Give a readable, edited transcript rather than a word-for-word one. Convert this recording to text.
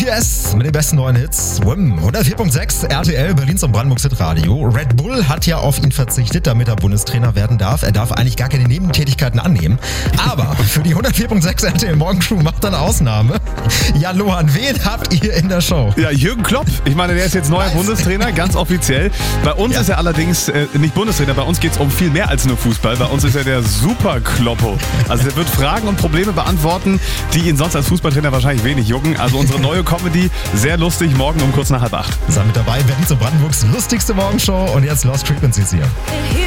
BTS mit den besten neuen Hits. Swim 104.6 RTL, Berlins und Brandenburgs Hitradio. Red Bull hat ja auf ihn verzichtet, damit er Bundestrainer werden darf. Er darf eigentlich gar keine Nebentätigkeiten annehmen. Aber für die 104.6 RTL Morgenshow macht er eine Ausnahme. Ja, Lohan, wen habt ihr in der Show? Ja, Jürgen Klopp. Ich meine, der ist jetzt neuer Bundestrainer, ganz offiziell. Bei uns ist er allerdings nicht Bundestrainer. Bei uns geht es um viel mehr als nur Fußball. Bei uns ist er der Super-Kloppo. Also er wird Fragen und Probleme beantworten, die ihn sonst als Fußballtrainer wahrscheinlich wenig jucken. Also unsere neue Comedy, sehr lustig, morgen um kurz nach 7:30. Seid mit dabei, Berlins und Brandenburgs lustigste Morgenshow. Und jetzt Lost Frequencies hier.